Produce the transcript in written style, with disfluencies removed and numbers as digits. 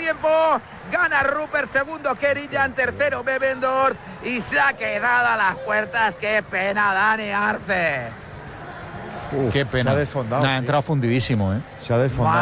tiempo. Gana Rupert, segundo Kerijan, tercero Bebendorf y se ha quedado a las puertas. Qué pena Dani Arce. Qué pena. Se ha desfondado. Ha entrado fundidísimo, ¿eh? Se ha desfondado.